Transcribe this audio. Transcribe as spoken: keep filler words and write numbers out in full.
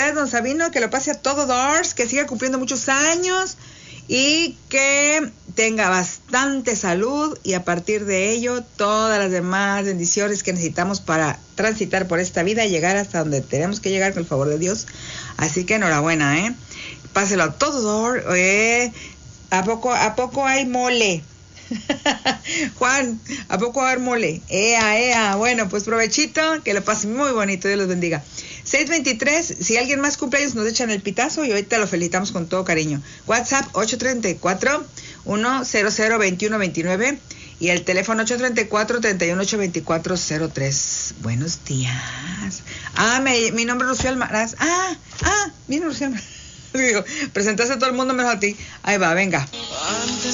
felicidades, don Sabino, que lo pase a todo Doors, que siga cumpliendo muchos años y que tenga bastante salud y a partir de ello todas las demás bendiciones que necesitamos para transitar por esta vida y llegar hasta donde tenemos que llegar con el favor de Dios. Así que enhorabuena, ¿eh? Páselo a todo Doors. Eh, ¿a poco, a poco hay mole? Juan, ¿a poco va a haber mole? Ea, ea, bueno, pues provechito, que lo pasen muy bonito, Dios los bendiga. seis veintitrés, si alguien más cumpleaños nos echan el pitazo y ahorita lo felicitamos con todo cariño. WhatsApp ocho tres cuatro, uno cero cero, dos uno dos nueve y el teléfono ocho tres cuatro, tres uno ocho, dos cuatro cero tres. Buenos días. Ah, me, mi nombre es Rocío Almaraz. Ah, ah, viene Rocío Almaraz. Digo, presentaste a todo el mundo menos a ti. Ahí va, venga. Antes